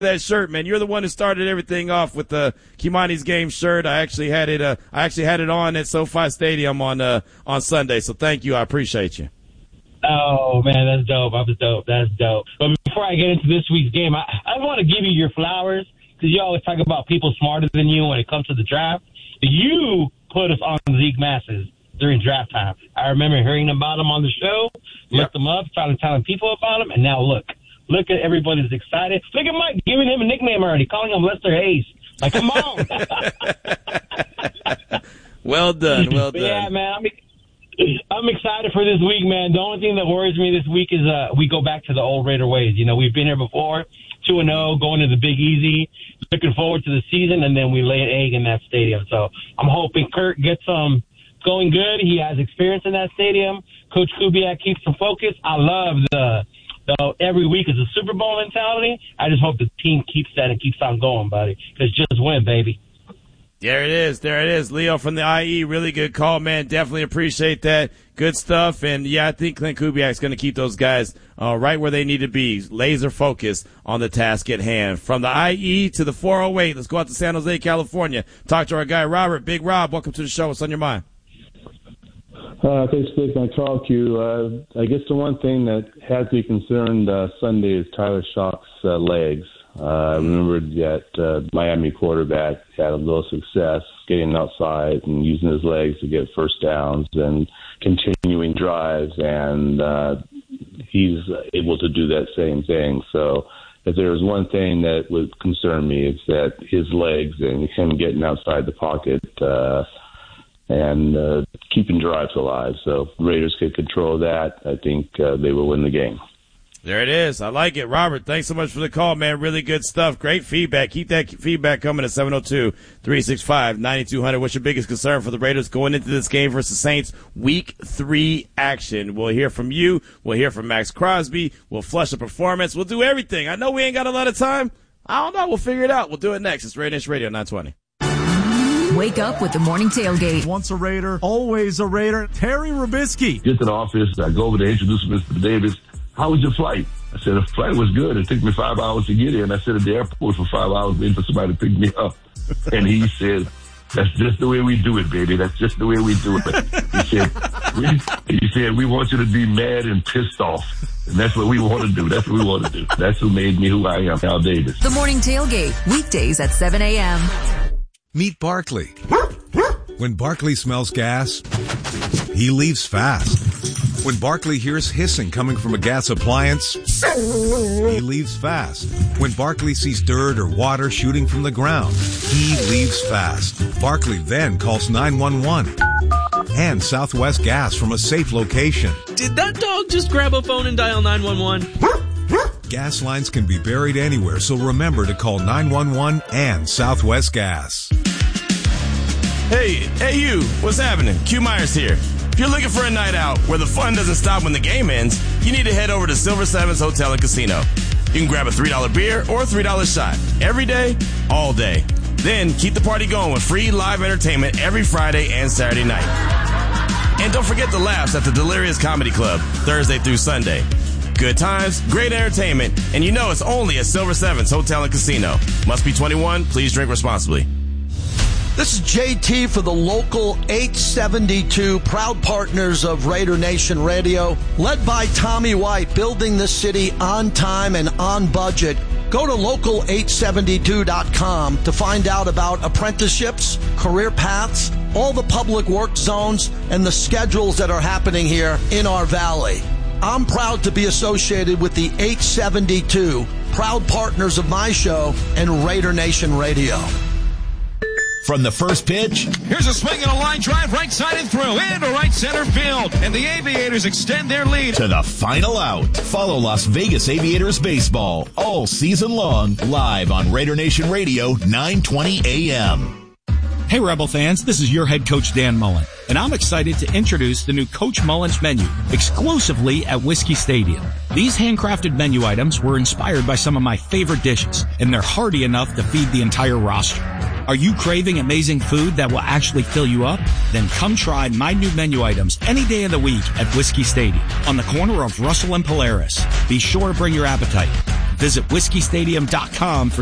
that shirt, man. You're the one who started everything off with the Kimani's Game shirt. I actually had it on at SoFi Stadium on Sunday. So thank you. I appreciate you. Oh man, that's dope. That's dope. But before I get into this week's game, I want to give you your flowers because you always talk about people smarter than you when it comes to the draft. You put us on Zeke Masses during draft time. I remember hearing about him on the show, looked him up, started telling people about him, and now look at everybody's excited. Look at Mike giving him a nickname already, calling him Lester Hayes. Like, come on. Well done. But yeah, man, I'm excited for this week, man. The only thing that worries me this week is we go back to the old Raider ways. You know, we've been here before, 2-0, going to the Big Easy, looking forward to the season, and then we lay an egg in that stadium. So I'm hoping Kurt gets going good. He has experience in that stadium. Coach Kubiak keeps him focused. I love the every week is a Super Bowl mentality. I just hope the team keeps that and keeps on going, buddy. Because just win, baby. There it is. Leo from the IE. Really good call, man. Definitely appreciate that. Good stuff. And, yeah, I think Clint Kubiak's going to keep those guys right where they need to be, laser focused on the task at hand. From the IE to the 408, let's go out to San Jose, California. Talk to our guy, Robert. Big Rob, welcome to the show. What's on your mind? Thanks for taking my call, Q. I guess the one thing that has me concerned Sunday is Tyler Shock's legs. I remembered that Miami quarterback had a little success getting outside and using his legs to get first downs and continuing drives, and he's able to do that same thing. So if there's one thing that would concern me, it's that his legs and him getting outside the pocket and keeping drives alive. So if Raiders could control that, I think they will win the game. There it is. I like it. Robert, thanks so much for the call, man. Really good stuff. Great feedback. Keep that feedback coming at 702-365-9200. What's your biggest concern for the Raiders going into this game versus Saints Week 3 action? We'll hear from you. We'll hear from Max Crosby. We'll flush the performance. We'll do everything. I know we ain't got a lot of time. I don't know. We'll figure it out. We'll do it next. It's Raider Nation Radio 920. Wake up with the morning tailgate. Once a Raider, always a Raider. Terry Rubisky. Get to the office. I go over to introduce Mr. Davis. How was your flight? I said, the flight was good. It took me 5 hours to get here. And I sat at the airport for 5 hours waiting for somebody to pick me up. And he said, that's just the way we do it, baby. That's just the way we do it. He said, we want you to be mad and pissed off. And that's what we want to do. That's what we want to do. That's who made me who I am, Al Davis. The morning tailgate, weekdays at 7 a.m. Meet Barkley. When Barkley smells gas, he leaves fast. When Barkley hears hissing coming from a gas appliance, he leaves fast. When Barkley sees dirt or water shooting from the ground, he leaves fast. Barkley then calls 911 and Southwest Gas from a safe location. Did that dog just grab a phone and dial 911? Gas lines can be buried anywhere, so remember to call 911 and Southwest Gas. Hey you, what's happening? Q Myers here. If you're looking for a night out where the fun doesn't stop when the game ends, you need to head over to Silver Sevens Hotel and Casino. You can grab a $3 beer or a $3 shot every day, all day. Then keep the party going with free live entertainment every Friday and Saturday night. And don't forget the laughs at the Delirious Comedy Club, Thursday through Sunday. Good times, great entertainment, and you know it's only at Silver Sevens Hotel and Casino. Must be 21. Please drink responsibly. This is JT for the Local 872, proud partners of Raider Nation Radio. Led by Tommy White, building the city on time and on budget. Go to local872.com to find out about apprenticeships, career paths, all the public work zones, and the schedules that are happening here in our valley. I'm proud to be associated with the 872, proud partners of my show and Raider Nation Radio. From the first pitch, here's a swing and a line drive, right side and through, into right center field, and the Aviators extend their lead. To the final out. Follow Las Vegas Aviators baseball all season long, live on Raider Nation Radio, 920 AM. Hey, Rebel fans, this is your head coach, Dan Mullen, and I'm excited to introduce the new Coach Mullen's menu exclusively at Whiskey Stadium. These handcrafted menu items were inspired by some of my favorite dishes, and they're hearty enough to feed the entire roster. Are you craving amazing food that will actually fill you up? Then come try my new menu items any day of the week at Whiskey Stadium on the corner of Russell and Polaris. Be sure to bring your appetite. Visit WhiskeyStadium.com for